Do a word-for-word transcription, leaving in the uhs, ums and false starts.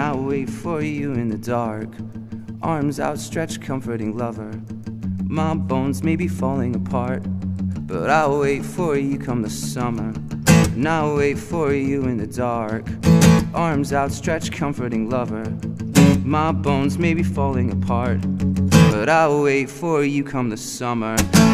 I'll wait for you in the dark, arms outstretched, comforting lover. My bones may be falling apart, but I'll wait for you come the summer. And I'll wait for you in the dark, arms outstretched, comforting lover. My bones may be falling apart, but I'll wait for you come the summer.